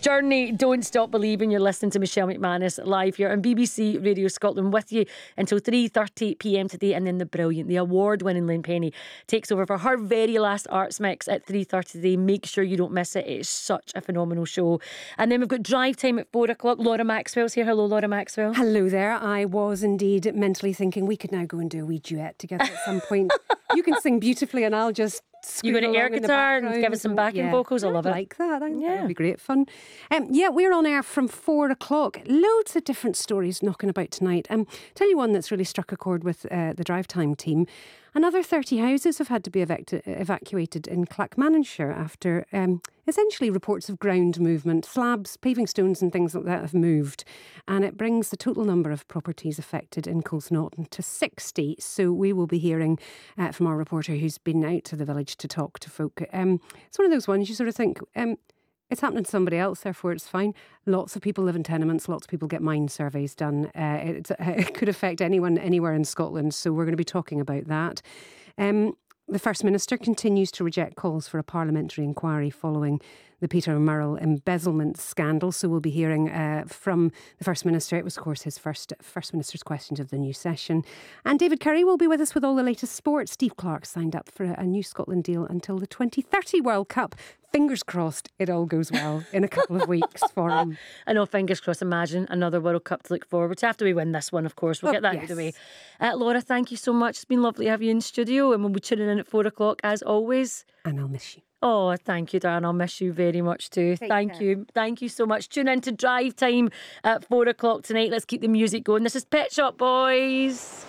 Journey, Don't Stop Believing. You're listening to Michelle McManus live here on BBC Radio Scotland with you until 3:30pm today. And then the award-winning Lynn Penny takes over for her very last Arts Mix at 3:30 today. Make sure you don't miss it. It's such a phenomenal show. And then we've got Drive Time at 4 o'clock. Laura Maxwell's here. Hello, Laura Maxwell. Hello there. I was indeed mentally thinking we could now go and do a wee duet together at some point. You can sing beautifully and I'll just You got an air guitar and give us some backing vocals. I love it. Like that. I think that would be great fun. We're on air from 4 o'clock. Loads of different stories knocking about tonight. Tell you one that's really struck a chord with the Drive Time team. Another 30 houses have had to be evacuated in Clackmannanshire after essentially reports of ground movement. Slabs, paving stones and things like that have moved. And it brings the total number of properties affected in Colsnaughton to 60. So we will be hearing from our reporter who's been out to the village to talk to folk. It's one of those ones you sort of think... it's happening to somebody else, therefore it's fine. Lots of people live in tenements, lots of people get mind surveys done. It could affect anyone anywhere in Scotland, so we're going to be talking about that. The First Minister continues to reject calls for a parliamentary inquiry following the Peter Murrell embezzlement scandal. So we'll be hearing from the First Minister. It was, of course, his first Minister's questions of the new session. And David Curry will be with us with all the latest sports. Steve Clark signed up for a new Scotland deal until the 2030 World Cup. Fingers crossed it all goes well in a couple of weeks for him. I know, fingers crossed. Imagine another World Cup to look forward to. After we win this one, of course. We'll get that out of the way. Laura, thank you so much. It's been lovely to have you in studio, and we'll be tuning in at 4 o'clock as always. And I'll miss you. Oh, thank you, darling. I'll miss you very much too. Thank you. Thank you so much. Tune in to Drive Time at 4 o'clock tonight. Let's keep the music going. This is Pet Shop Boys.